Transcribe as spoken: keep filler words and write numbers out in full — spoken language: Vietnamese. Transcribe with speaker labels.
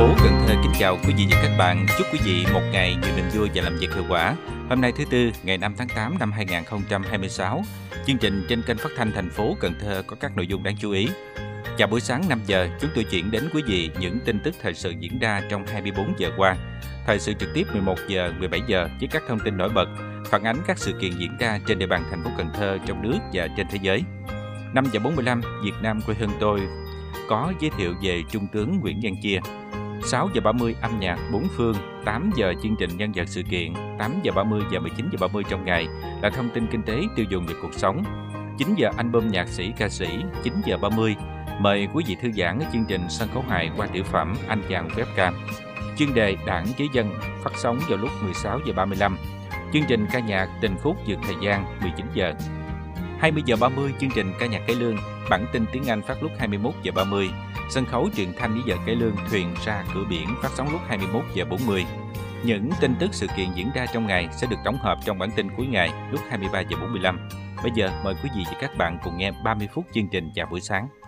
Speaker 1: phố Cần Thơ kính chào quý vị và các bạn. Chúc quý vị một ngày nhiều niềm vui và làm việc hiệu quả. Hôm nay thứ Tư, ngày năm tháng tám năm hai nghìn không trăm hai mươi sáu. Chương trình trên kênh phát thanh thành phố Cần Thơ có các nội dung đáng chú ý. Chào buổi sáng năm giờ, chúng tôi chuyển đến quý vị những tin tức thời sự diễn ra trong hai mươi bốn giờ qua. Thời sự trực tiếp mười một giờ, mười bảy giờ với các thông tin nổi bật, phản ánh các sự kiện diễn ra trên địa bàn thành phố Cần Thơ, trong nước và trên thế giới. năm giờ bốn mươi lăm, Việt Nam quê hương tôi có giới thiệu về Trung tướng Nguyễn Văn Chia. sáu giờ ba mươi âm nhạc bốn phương, tám giờ chương trình nhân vật sự kiện, tám giờ ba mươi và mười chín giờ ba mươi trong ngày là thông tin kinh tế, tiêu dùng và cuộc sống. chín giờ album nhạc sĩ ca sĩ, chín giờ ba mươi mời quý vị thư giãn ở chương trình sân khấu hài qua tiểu phẩm Anh chàng webcam. Chuyên đề Đảng với dân phát sóng vào lúc mười sáu giờ ba mươi lăm. Chương trình ca nhạc Tình Phúc vượt thời gian mười chín giờ. hai mươi giờ ba mươi chương trình ca nhạc cải lương, bản tin tiếng Anh phát lúc hai mươi mốt giờ ba mươi. Sân khấu truyền thanh với giờ cải lương Thuyền ra cửa biển phát sóng lúc hai mươi mốt giờ bốn mươi. Những tin tức sự kiện diễn ra trong ngày sẽ được tổng hợp trong bản tin cuối ngày lúc hai mươi ba giờ bốn mươi lăm. Bây giờ mời quý vị và các bạn cùng nghe ba mươi phút chương trình chào buổi sáng.